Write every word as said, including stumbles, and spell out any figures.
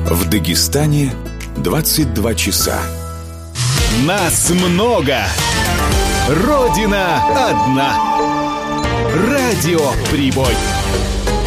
В Дагестане двадцать два часа. Нас много. Родина одна. Радио Прибой.